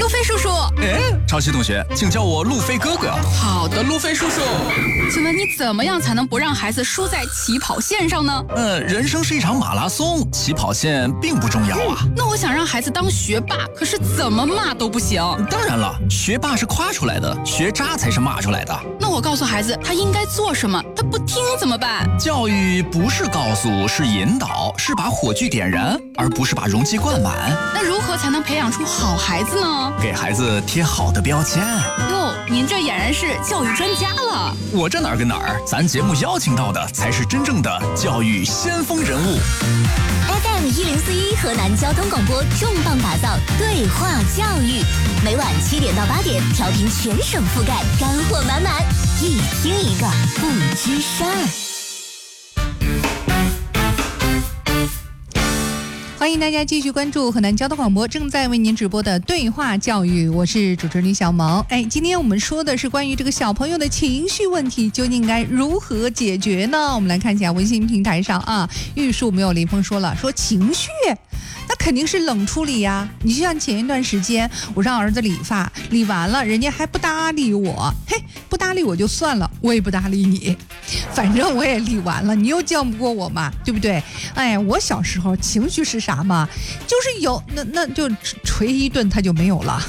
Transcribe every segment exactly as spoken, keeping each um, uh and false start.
飞叔叔。 哎，朝夕同学，请叫我路飞哥哥。 好的，路飞叔叔。请问你怎么样才能不让孩子输在起跑线上呢？ 呃，人生是一场马拉松，起跑线并不重要啊。 嗯、那我想让孩子当学霸，可是怎么骂都不行。 当然了，学霸是夸出来的，学渣才是骂出来的。 那我告诉孩子他应该做什么，他不听怎么办？ 教育不是告诉，是引导，是把火炬点燃，而不是把容器灌满。 那如何才能培养出好孩子呢？ 给孩子贴好的标签。 哟，您这俨然是教育专家了。 我这哪儿跟哪儿，咱节目邀请到的才是真正的教育先锋人物。 F M 一零四一河南交通广播重磅打造对话教育，每晚七点到八点，调频全省覆盖，干货满满，一听一个不吱声儿。 欢迎大家继续关注河南交通广播正在为您直播的对话教育，我是主持人李小萌。哎，今天我们说的是关于这个小朋友的情绪问题，究竟该如何解决呢？我们来看一下微信平台上啊，玉树没有林峰说了，说情绪那肯定是冷处理呀。你就像前一段时间我让儿子理发，理完了人家还不搭理我，嘿，不搭理我就算了，我也不搭理你，反正我也理完了，你又犟不过我嘛，对不对？哎，我小时候情绪是啥嘛？就是有那那就捶一顿他就没有了。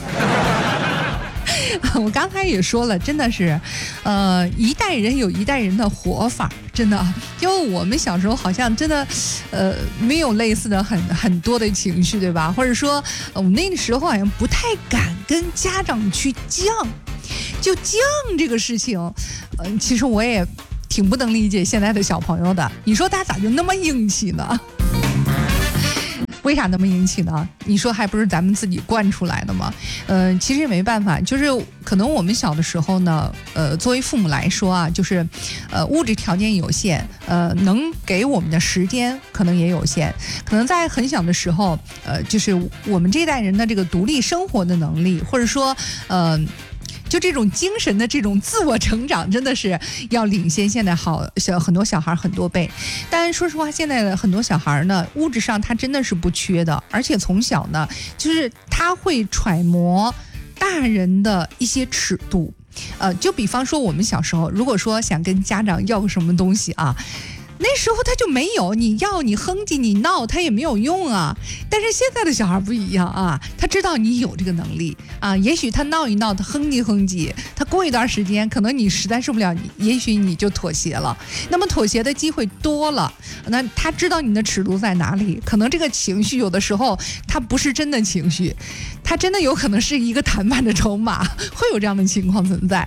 我刚才也说了，真的是，呃，一代人有一代人的活法，真的。就我们小时候好像真的，呃，没有类似的很很多的情绪，对吧？或者说，我们那个时候好像不太敢跟家长去犟，就犟这个事情，呃，其实我也挺不能理解现在的小朋友的。你说他咋就那么硬气呢？为啥那么硬气呢？你说还不是咱们自己惯出来的吗？呃，其实也没办法，就是可能我们小的时候呢，呃，作为父母来说啊，就是，呃，物质条件有限，呃，能给我们的时间可能也有限，可能在很小的时候，呃，就是我们这代人的这个独立生活的能力，或者说，呃。就这种精神的这种自我成长，真的是要领先现在好小很多小孩很多倍。但说实话，现在的很多小孩呢，物质上他真的是不缺的，而且从小呢，就是他会揣摩大人的一些尺度。呃，就比方说我们小时候，如果说想跟家长要个什么东西啊。那时候他就没有，你要你哼唧你闹他也没有用啊。但是现在的小孩不一样啊，他知道你有这个能力啊，也许他闹一闹，他哼唧哼唧，他过一段时间可能你实在受不了，也许你就妥协了。那么妥协的机会多了，那他知道你的尺度在哪里，可能这个情绪有的时候他不是真的情绪，他真的有可能是一个谈判的筹码，会有这样的情况存在。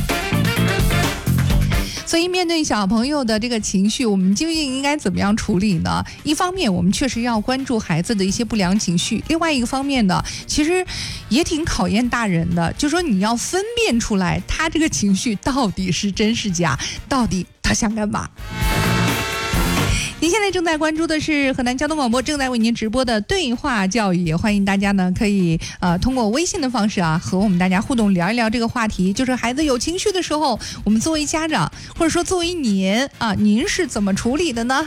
所以面对小朋友的这个情绪，我们究竟应该怎么样处理呢？一方面我们确实要关注孩子的一些不良情绪，另外一个方面呢，其实也挺考验大人的，就说你要分辨出来他这个情绪到底是真是假，到底他想干嘛。您现在正在关注的是河南交通广播正在为您直播的对话教育，也欢迎大家呢可以呃通过微信的方式啊和我们大家互动聊一聊这个话题，就是孩子有情绪的时候，我们作为家长或者说作为您啊，您是怎么处理的呢？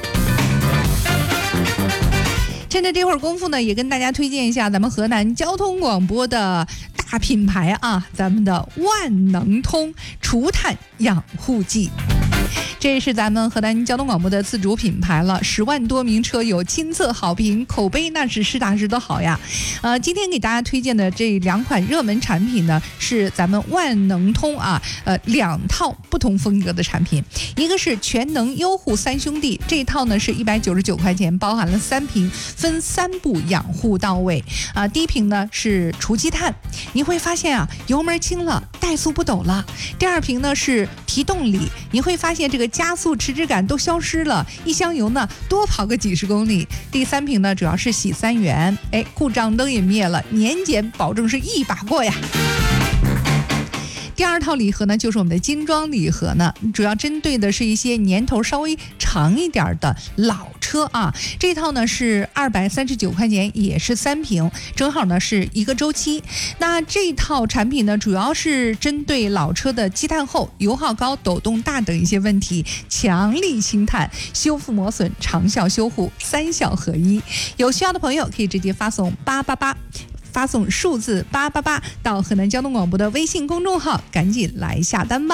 趁着这会儿功夫呢，也跟大家推荐一下咱们河南交通广播的大品牌啊，咱们的万能通除碳养护剂。这是咱们河南交通广播的自主品牌了，十万多名车友亲测好评，口碑那是实打实的好呀。呃，今天给大家推荐的这两款热门产品呢，是咱们万能通啊，呃，两套不同风格的产品，一个是全能优护三兄弟，这一套呢是一百九十九块钱，包含了三瓶，分三步养护到位啊、呃。第一瓶呢是除积碳，你会发现啊，油门轻了，怠速不抖了。第二瓶呢是提动力，你会发现这个加速迟滞感都消失了，一箱油呢多跑个几十公里。第三瓶呢主要是洗三元，哎，故障灯也灭了，年检保证是一把过呀。第二套礼盒呢，就是我们的精装礼盒呢，主要针对的是一些年头稍微长一点的老车啊。这套呢是二百三十九块钱，也是三瓶，正好呢是一个周期。那这套产品呢，主要是针对老车的积碳厚、油耗高、抖动大等一些问题，强力清碳、修复磨损、长效修护，三效合一。有需要的朋友可以直接发送八八八。 发送数字八八八到河南交通广播的微信公众号，赶紧来下单吧。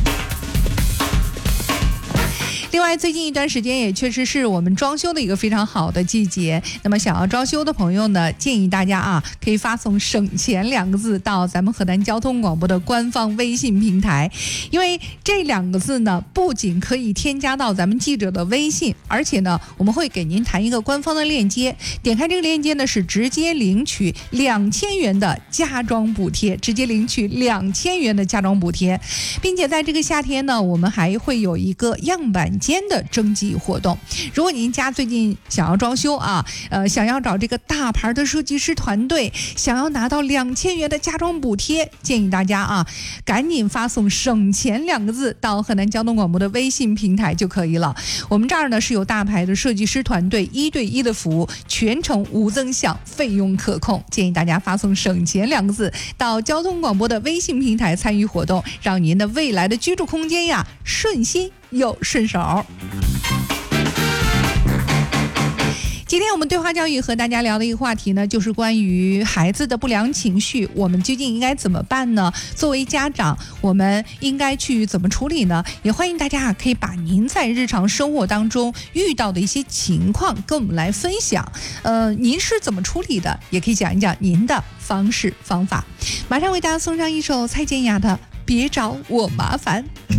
另外，最近一段时间也确实是我们装修的一个非常好的季节。那么，想要装修的朋友呢，建议大家啊，可以发送“省钱”两个字到咱们河南交通广播的官方微信平台，因为这两个字呢，不仅可以添加到咱们记者的微信，而且呢，我们会给您弹一个官方的链接。点开这个链接呢，是直接领取两千元的家装补贴，直接领取两千元的家装补贴，并且在这个夏天呢，我们还会有一个样板间的征集活动。如果您家最近想要装修啊，呃，想要找这个大牌的设计师团队，想要拿到两千元的家装补贴，建议大家啊，赶紧发送“省钱”两个字到河南交通广播的微信平台就可以了。我们这儿呢是有大牌的设计师团队一对一的服务，全程无增项，费用可控。建议大家发送“省钱”两个字到交通广播的微信平台参与活动，让您的未来的居住空间呀顺心又顺手。今天我们对话教育和大家聊的一个话题呢，就是关于孩子的不良情绪，我们究竟应该怎么办呢？作为家长，我们应该去怎么处理呢？也欢迎大家可以把您在日常生活当中遇到的一些情况跟我们来分享。呃，您是怎么处理的？也可以讲一讲您的方式方法。马上为大家送上一首蔡健雅的《别找我麻烦》。